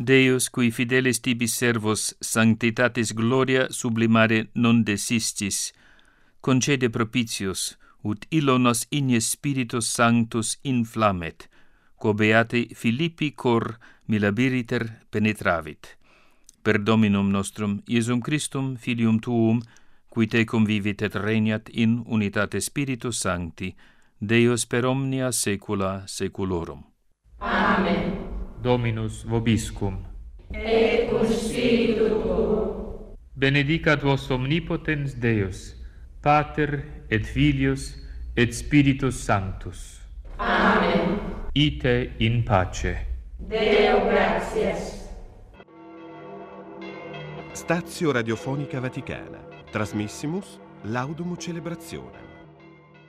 Deus, qui fidelis tibis servos sanctitatis gloria sublimare non desistis, concede propitius, ut illo nos igne Spiritus Sanctus inflammet, quo beati Philippi cor milabiriter penetravit. Per Dominum nostrum, Iesum Christum, Filium Tuum, qui te convivit et regnat in unitate Spiritus Sancti, Deus per omnia saecula saeculorum. Amen. Dominus vobiscum. Et cum spiritu tuo. Benedicat vos omnipotens Deus, Pater et Filius et Spiritus Sanctus. Amen. Ite in pace. Deo gratias. Stazio Radiofonica Vaticana. Trasmissimus Laudum Celebrationem.